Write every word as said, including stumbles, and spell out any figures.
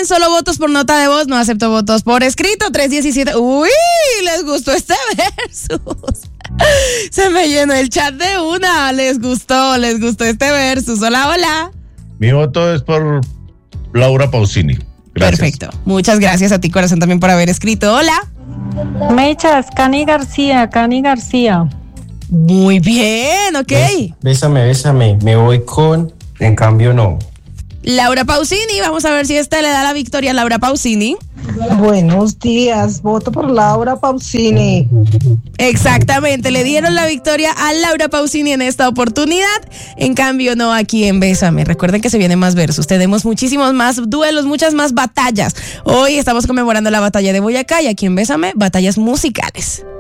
solo votos por nota de voz, no acepto votos por escrito. tres diecisiete. Uy, les gustó este versus. Se me llenó el chat de una. Les gustó, les gustó este versus. Hola, hola. Mi voto es por Laura Pausini. Gracias. Perfecto. Muchas gracias a ti, corazón, también por haber escrito. Hola. Mechas, Cani García, Cani García. Muy bien, ok. Bés, bésame, bésame. Me voy con En cambio no. Laura Pausini, vamos a ver si esta le da la victoria a Laura Pausini. Buenos días, voto por Laura Pausini. Exactamente, le dieron la victoria a Laura Pausini en esta oportunidad. En cambio, no aquí en Bésame. Recuerden que se vienen más versus. Tenemos muchísimos más duelos, muchas más batallas. Hoy estamos conmemorando la batalla de Boyacá y aquí en Bésame, batallas musicales.